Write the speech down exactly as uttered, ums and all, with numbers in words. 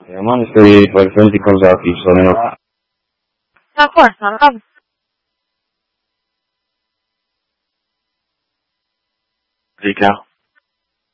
Yeah, I'm honestly, if like, if anything comes out, you just let me know. Of course, not a problem. Decal.